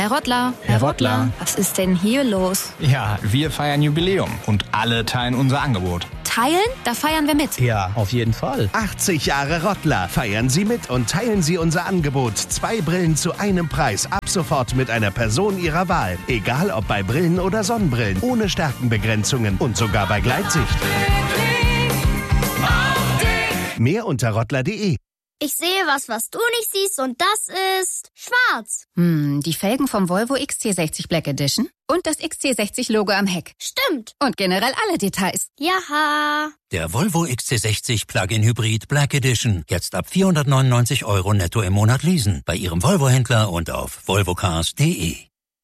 Herr Rottler. Herr Rottler. Was ist denn hier los? Ja, wir feiern Jubiläum und alle teilen unser Angebot. Teilen? Da feiern wir mit. Ja, auf jeden Fall. 80 Jahre Rottler. Feiern Sie mit und teilen Sie unser Angebot. 2 Brillen zu einem Preis. Ab sofort mit einer Person Ihrer Wahl. Egal ob bei Brillen oder Sonnenbrillen. Ohne Stärkenbegrenzungen und sogar bei Gleitsicht. Mehr unter rottler.de. Ich sehe was du nicht siehst und das ist schwarz. Die Felgen vom Volvo XC60 Black Edition und das XC60-Logo am Heck. Stimmt. Und generell alle Details. Jaha. Der Volvo XC60 Plug-in Hybrid Black Edition. Jetzt ab 499 € netto im Monat leasen. Bei Ihrem Volvo-Händler und auf volvocars.de.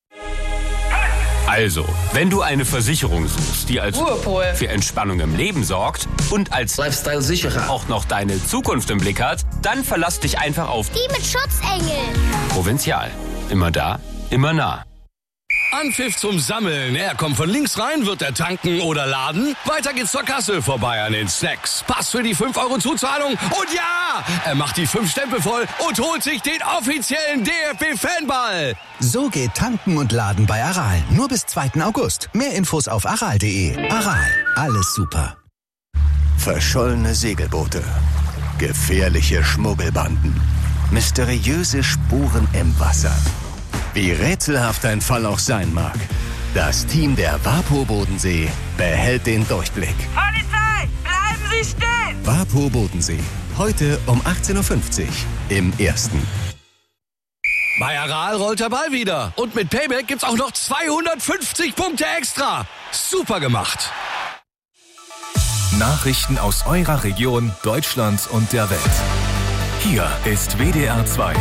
Also, wenn du eine Versicherung suchst, die als Ruhepol für Entspannung im Leben sorgt und als Lifestyle-Sicherer auch noch deine Zukunft im Blick hat, dann verlass dich einfach auf Die mit Schutzengel. Provinzial. Immer da, immer nah. Anpfiff zum Sammeln. Er kommt von links rein, wird er tanken oder laden. Weiter geht's zur Kasse, vorbei an den Snacks. Pass für die 5 € Zuzahlung. Und ja, er macht die 5 Stempel voll und holt sich den offiziellen DFB-Fanball. So geht Tanken und Laden bei Aral. Nur bis 2. August. Mehr Infos auf aral.de. Aral, alles super. Verschollene Segelboote, gefährliche Schmuggelbanden, mysteriöse Spuren im Wasser. Wie rätselhaft ein Fall auch sein mag, das Team der WaPo Bodensee behält den Durchblick. Polizei, bleiben Sie stehen! WaPo Bodensee, heute um 18:50 Uhr im Ersten. Bei Aral rollt der Ball wieder. Und mit Payback gibt's auch noch 250 Punkte extra. Super gemacht. Nachrichten aus eurer Region, Deutschland und der Welt. Hier ist WDR 2.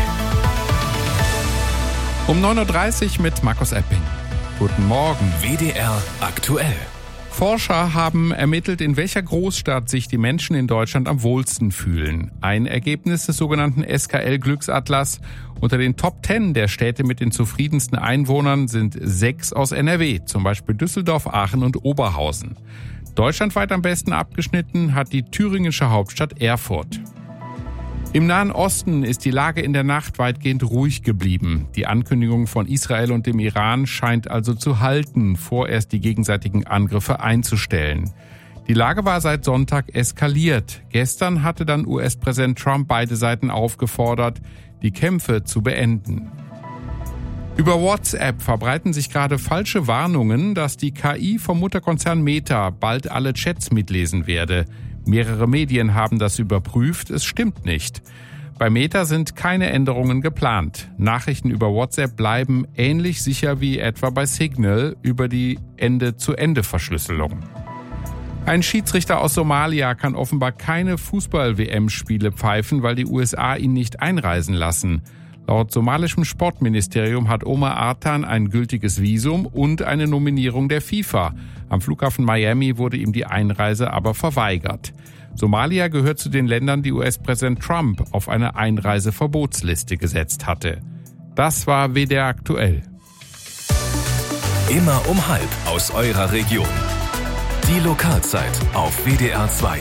Um 9:30 Uhr mit Markus Epping. Guten Morgen. WDR aktuell. Forscher haben ermittelt, in welcher Großstadt sich die Menschen in Deutschland am wohlsten fühlen. Ein Ergebnis des sogenannten SKL-Glücksatlas. Unter den Top 10 der Städte mit den zufriedensten Einwohnern sind 6 aus NRW, zum Beispiel Düsseldorf, Aachen und Oberhausen. Deutschlandweit am besten abgeschnitten hat die thüringische Hauptstadt Erfurt. Im Nahen Osten ist die Lage in der Nacht weitgehend ruhig geblieben. Die Ankündigung von Israel und dem Iran scheint also zu halten, vorerst die gegenseitigen Angriffe einzustellen. Die Lage war seit Sonntag eskaliert. Gestern hatte dann US-Präsident Trump beide Seiten aufgefordert, die Kämpfe zu beenden. Über WhatsApp verbreiten sich gerade falsche Warnungen, dass die KI vom Mutterkonzern Meta bald alle Chats mitlesen werde. Mehrere Medien haben das überprüft, es stimmt nicht. Bei Meta sind keine Änderungen geplant. Nachrichten über WhatsApp bleiben ähnlich sicher wie etwa bei Signal über die Ende-zu-Ende-Verschlüsselung. Ein Schiedsrichter aus Somalia kann offenbar keine Fußball-WM-Spiele pfeifen, weil die USA ihn nicht einreisen lassen. Laut somalischem Sportministerium hat Omar Artan ein gültiges Visum und eine Nominierung der FIFA. Am Flughafen Miami wurde ihm die Einreise aber verweigert. Somalia gehört zu den Ländern, die US-Präsident Trump auf eine Einreiseverbotsliste gesetzt hatte. Das war WDR aktuell. Immer um 12:30 aus eurer Region. Die Lokalzeit auf WDR 2.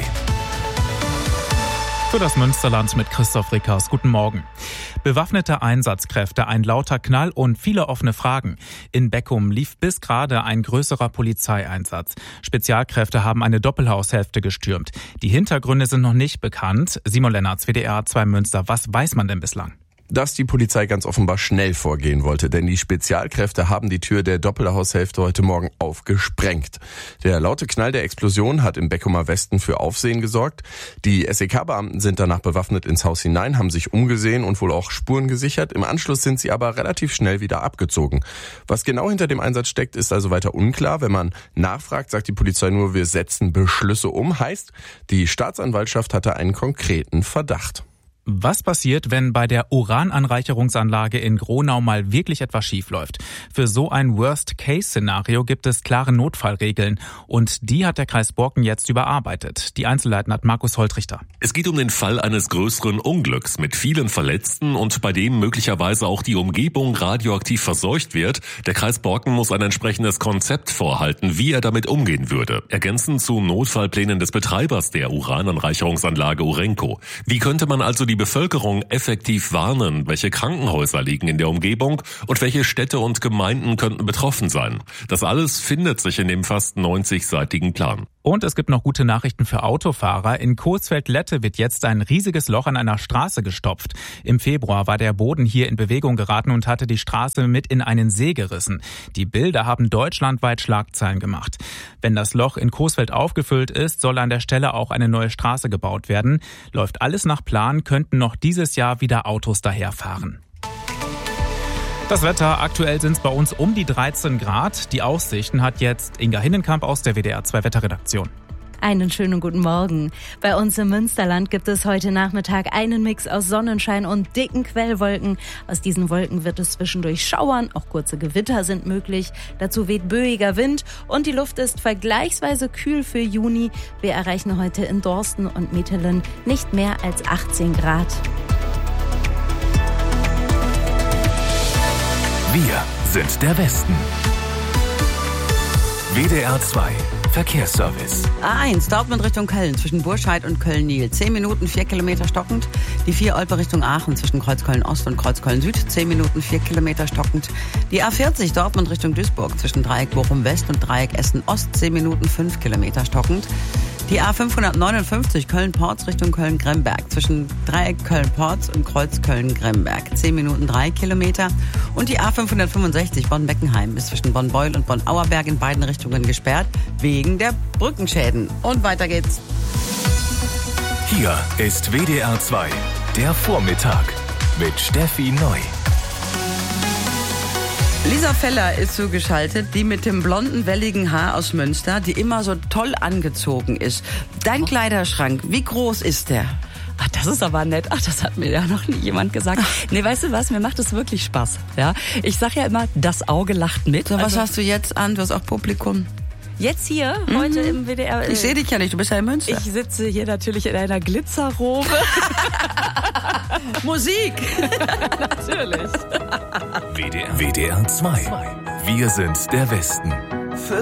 Für das Münsterland mit Christoph Rickers. Guten Morgen. Bewaffnete Einsatzkräfte, ein lauter Knall und viele offene Fragen. In Beckum lief bis gerade ein größerer Polizeieinsatz. Spezialkräfte haben eine Doppelhaushälfte gestürmt. Die Hintergründe sind noch nicht bekannt. Simon Lennartz, WDR 2 Münster. Was weiß man denn bislang? Dass die Polizei ganz offenbar schnell vorgehen wollte, denn die Spezialkräfte haben die Tür der Doppelhaushälfte heute Morgen aufgesprengt. Der laute Knall der Explosion hat im Beckumer Westen für Aufsehen gesorgt. Die SEK-Beamten sind danach bewaffnet ins Haus hinein, haben sich umgesehen und wohl auch Spuren gesichert. Im Anschluss sind sie aber relativ schnell wieder abgezogen. Was genau hinter dem Einsatz steckt, ist also weiter unklar. Wenn man nachfragt, sagt die Polizei nur, wir setzen Beschlüsse um. Heißt, die Staatsanwaltschaft hatte einen konkreten Verdacht. Was passiert, wenn bei der Urananreicherungsanlage in Gronau mal wirklich etwas schief läuft? Für so ein Worst-Case-Szenario gibt es klare Notfallregeln. Und die hat der Kreis Borken jetzt überarbeitet. Die Einzelheiten hat Markus Holtrichter. Es geht um den Fall eines größeren Unglücks mit vielen Verletzten und bei dem möglicherweise auch die Umgebung radioaktiv verseucht wird. Der Kreis Borken muss ein entsprechendes Konzept vorhalten, wie er damit umgehen würde. Ergänzend zu Notfallplänen des Betreibers der Urananreicherungsanlage Urenco. Wie könnte man also die Bevölkerung effektiv warnen, welche Krankenhäuser liegen in der Umgebung und welche Städte und Gemeinden könnten betroffen sein. Das alles findet sich in dem fast 90-seitigen Plan. Und es gibt noch gute Nachrichten für Autofahrer. In Coesfeld-Lette wird jetzt ein riesiges Loch an einer Straße gestopft. Im Februar war der Boden hier in Bewegung geraten und hatte die Straße mit in einen See gerissen. Die Bilder haben deutschlandweit Schlagzeilen gemacht. Wenn das Loch in Coesfeld aufgefüllt ist, soll an der Stelle auch eine neue Straße gebaut werden. Läuft alles nach Plan, könnten noch dieses Jahr wieder Autos daherfahren. Das Wetter, aktuell sind es bei uns um die 13 Grad. Die Aussichten hat jetzt Inga Hinnenkamp aus der WDR 2 Wetterredaktion. Einen schönen guten Morgen. Bei uns im Münsterland gibt es heute Nachmittag einen Mix aus Sonnenschein und dicken Quellwolken. Aus diesen Wolken wird es zwischendurch schauern, auch kurze Gewitter sind möglich. Dazu weht böiger Wind und die Luft ist vergleichsweise kühl für Juni. Wir erreichen heute in Dorsten und Metelen nicht mehr als 18 Grad. Wir sind der Westen. WDR 2 Verkehrsservice. A1 Dortmund Richtung Köln zwischen Burscheid und Köln-Niel. 10 Minuten, 4 Kilometer stockend. Die 4 Olpe Richtung Aachen zwischen Kreuzköln-Ost und Kreuzköln-Süd. 10 Minuten, 4 Kilometer stockend. Die A40 Dortmund Richtung Duisburg zwischen Dreieck Bochum-West und Dreieck Essen-Ost. 10 Minuten, 5 Kilometer stockend. Die A559 Köln-Porz Richtung Köln-Gremberg zwischen Dreieck Köln-Porz und Kreuz Köln-Gremberg. 10 Minuten, 3 Kilometer. Und die A565 Bonn-Beckenheim ist zwischen Bonn-Beul und Bonn-Auerberg in beiden Richtungen gesperrt, wegen der Brückenschäden. Und weiter geht's. Hier ist WDR 2, der Vormittag mit Steffi Neu. Lisa Feller ist zugeschaltet, die mit dem blonden, welligen Haar aus Münster, die immer so toll angezogen ist. Dein Kleiderschrank, wie groß ist der? Ach, das ist aber nett. Ach, das hat mir ja noch nie jemand gesagt. Nee, weißt du was? Mir macht es wirklich Spaß. Ja? Ich sag ja immer, das Auge lacht mit. So, was hast du jetzt an? Du hast auch Publikum. Jetzt hier, heute im WDR. Ich sehe dich ja nicht, du bist ja in Münster. Ich sitze hier natürlich in einer Glitzerrobe. Musik! Natürlich. WDR 2. Wir sind der Westen.